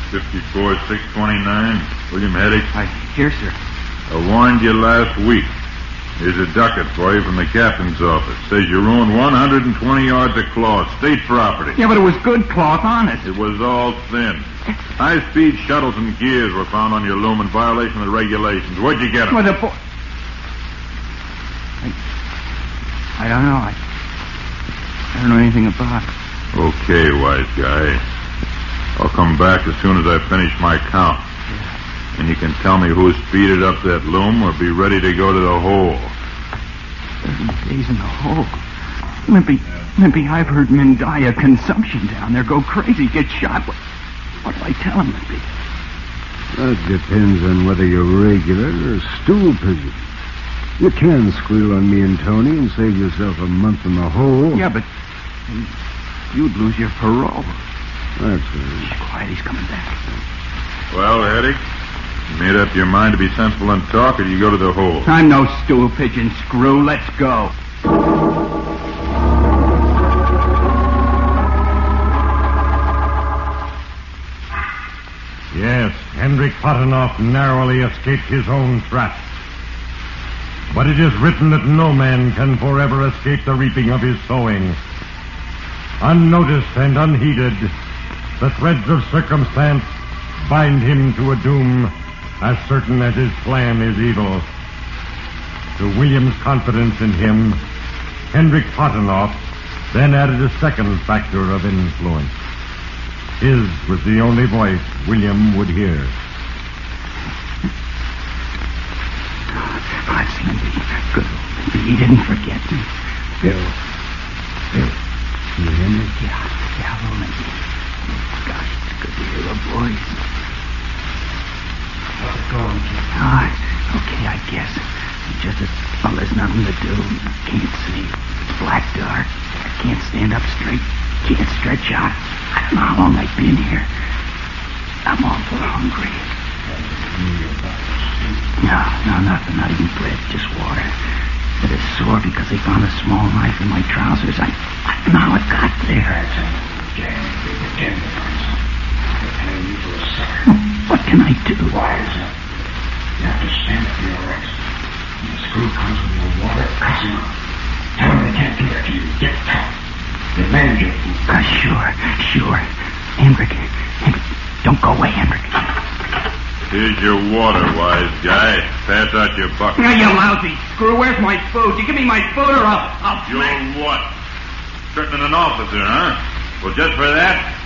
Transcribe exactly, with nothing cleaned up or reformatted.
fifty-four six twenty-nine. William Hedrick. I hear, sir. I warned you last week. Here's a ducat for you from the captain's office. Says you ruined one hundred twenty yards of cloth, state property. Yeah, but it was good cloth, honest. It was all thin. High-speed shuttles and gears were found on your loom in violation of the regulations. Where'd you get them? Well, the bo- I, I don't know. I, I don't know anything about it. Okay, wise guy. I'll come back as soon as I finish my count. Yeah. And you can tell me who speeded up that loom or be ready to go to the hole. Thirty days in the hole. Limpy, Limpy, I've heard men die of consumption down there, go crazy, get shot. What, what do I tell him, Limpy? That depends on whether you're regular or stool pigeon. You can squeal on me and Tony and save yourself a month in the hole. Yeah, but you'd lose your parole. That's right. Shh, quiet, he's coming back. Well, Hedrick, you made up your mind to be sensible and talk, or do you go to the hole? I'm no stool pigeon, screw. Let's go. Yes, Hendrik Potinoff narrowly escaped his own trap. But it is written that no man can forever escape the reaping of his sowing. Unnoticed and unheeded, the threads of circumstance bind him to a doom as certain as his plan is evil. To William's confidence in him, Hendrik Potinoff then added a second factor of influence. His was the only voice William would hear. That's Limpy. Good. He didn't forget me. Bill. Bill. You hear me? Yeah, yeah, well, Limpy. Gosh, it's good to hear a voice. How's it going, kid? Ah, okay, I guess. Just as well, there's nothing to do. Can't see. It's black dark. I can't stand up straight. Can't stretch out. I don't know how long I've been here. I'm awful hungry. No, no, nothing. Not even bread. Just water. But it's sore because they found a small knife in my trousers. I, I don't know how it got there. What can I do? Wires up. You have to stand up your legs. When the screw comes with your water, press him up. Tell him they can't do that to you. Get tough. Demand your food. Uh, sure, sure. Hendrik, Hendrik, don't go away, Hendrik. Here's your water, wise guy. Pass out your bucket. Now, you lousy screw, where's my food? You give me my food or I'll... I'll You're smack... what? Threatening an officer, huh? Well, just for that,